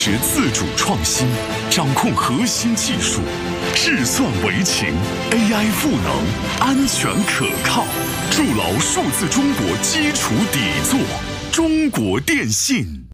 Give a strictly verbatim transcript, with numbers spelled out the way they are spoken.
持自主创新，掌控核心技术，智算为情 ，A I 赋能，安全可靠，筑牢数字中国基础底座。中国电信。